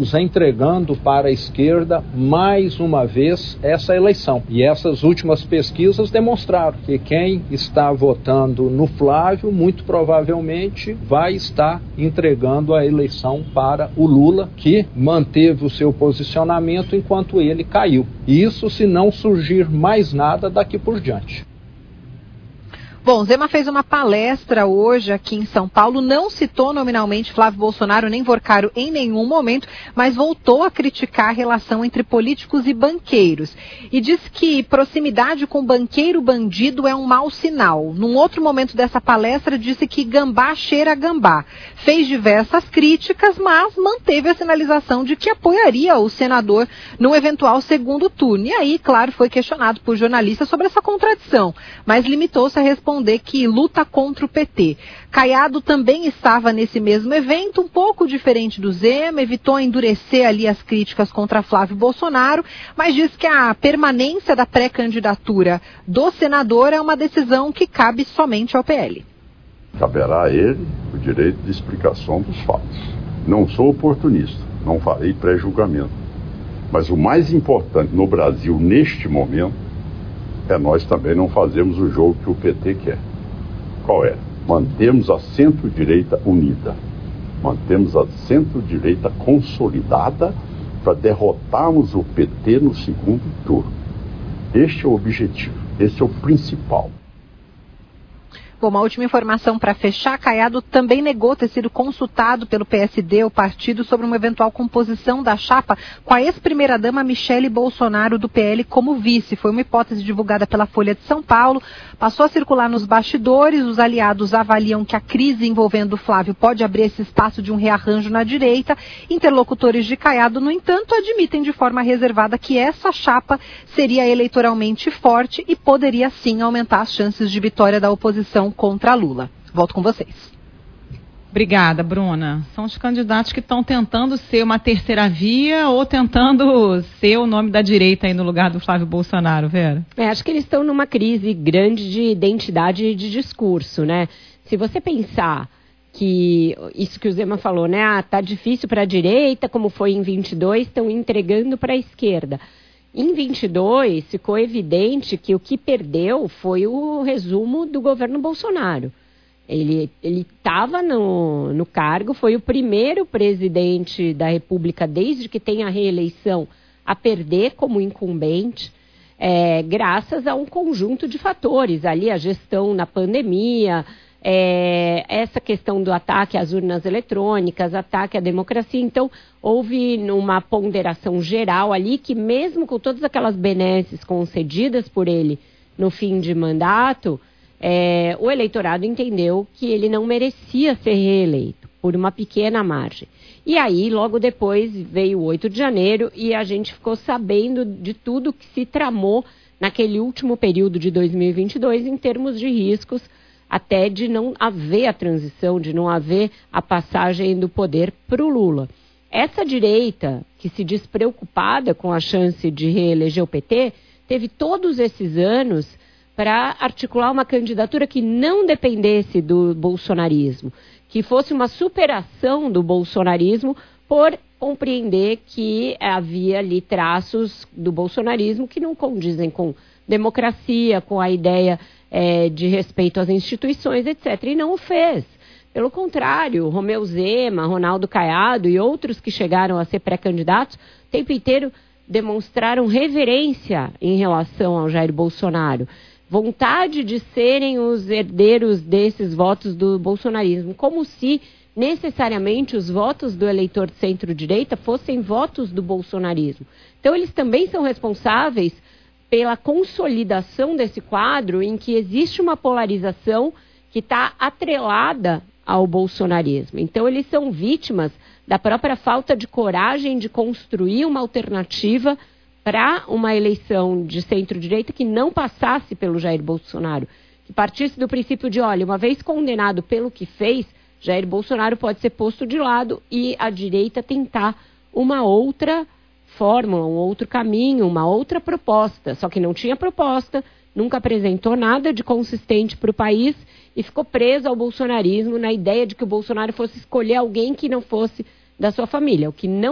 entregando para a esquerda mais uma vez essa eleição. E essas últimas pesquisas demonstraram que quem está votando no Flávio, muito provavelmente vai estar entregando a eleição para o Lula, que manteve o seu posicionamento enquanto ele caiu. E isso se não surgir mais nada daqui por diante. Bom, Zema fez uma palestra hoje aqui em São Paulo, não citou nominalmente Flávio Bolsonaro nem Vorcaro em nenhum momento, mas voltou a criticar a relação entre políticos e banqueiros. E disse que proximidade com banqueiro bandido é um mau sinal. Num outro momento dessa palestra, disse que gambá cheira a gambá. Fez diversas críticas, mas manteve a sinalização de que apoiaria o senador no eventual segundo turno. E aí, claro, foi questionado por jornalistas sobre essa contradição, mas limitou-se a responder que luta contra o PT. Caiado também estava nesse mesmo evento, um pouco diferente do Zema, evitou endurecer ali as críticas contra Flávio Bolsonaro, mas diz que a permanência da pré-candidatura do senador é uma decisão que cabe somente ao PL. Caberá a ele o direito de explicação dos fatos. Não sou oportunista, não farei pré-julgamento. Mas o mais importante no Brasil neste momento é nós também não fazemos o jogo que o PT quer. Qual é? Mantemos a centro-direita unida. Mantemos a centro-direita consolidada para derrotarmos o PT no segundo turno. Este é o objetivo, esse é o principal. Bom, uma última informação para fechar, Caiado também negou ter sido consultado pelo PSD, o partido, sobre uma eventual composição da chapa com a ex-primeira-dama Michele Bolsonaro do PL como vice. Foi uma hipótese divulgada pela Folha de São Paulo, passou a circular nos bastidores, os aliados avaliam que a crise envolvendo o Flávio pode abrir esse espaço de um rearranjo na direita. Interlocutores de Caiado, no entanto, admitem de forma reservada que essa chapa seria eleitoralmente forte e poderia sim aumentar as chances de vitória da oposição contra Lula. Volto com vocês. Obrigada, Bruna. São os candidatos que estão tentando ser uma terceira via ou tentando ser o nome da direita aí no lugar do Flávio Bolsonaro, Vera? Acho que eles estão numa crise grande de identidade e de discurso, né? Se você pensar que isso que o Zema falou, né? Tá difícil para a direita, como foi em 22, estão entregando para a esquerda. Em 22, ficou evidente que o que perdeu foi o resumo do governo Bolsonaro. Ele estava no cargo, foi o primeiro presidente da República, desde que tem a reeleição, a perder como incumbente, graças a um conjunto de fatores. Ali a gestão na pandemia, essa questão do ataque às urnas eletrônicas, ataque à democracia. Então, houve uma ponderação geral ali que, mesmo com todas aquelas benesses concedidas por ele no fim de mandato, o eleitorado entendeu que ele não merecia ser reeleito por uma pequena margem. E aí, logo depois, veio o 8 de janeiro e a gente ficou sabendo de tudo que se tramou naquele último período de 2022 em termos de riscos, até de não haver a transição, de não haver a passagem do poder para o Lula. Essa direita, que se diz preocupada com a chance de reeleger o PT, teve todos esses anos para articular uma candidatura que não dependesse do bolsonarismo, que fosse uma superação do bolsonarismo por compreender que havia ali traços do bolsonarismo que não condizem com democracia, com a ideia de respeito às instituições, etc. E não o fez. Pelo contrário, Romeu Zema, Ronaldo Caiado e outros que chegaram a ser pré-candidatos, o tempo inteiro demonstraram reverência em relação ao Jair Bolsonaro. Vontade de serem os herdeiros desses votos do bolsonarismo, como se necessariamente os votos do eleitor de centro-direita fossem votos do bolsonarismo. Então, eles também são responsáveis pela consolidação desse quadro em que existe uma polarização que está atrelada ao bolsonarismo. Então, eles são vítimas da própria falta de coragem de construir uma alternativa para uma eleição de centro-direita que não passasse pelo Jair Bolsonaro, que partisse do princípio de, olha, uma vez condenado pelo que fez, Jair Bolsonaro pode ser posto de lado e a direita tentar uma outra fórmula, um outro caminho, uma outra proposta. Só que não tinha proposta, nunca apresentou nada de consistente para o país e ficou preso ao bolsonarismo na ideia de que o Bolsonaro fosse escolher alguém que não fosse da sua família, o que não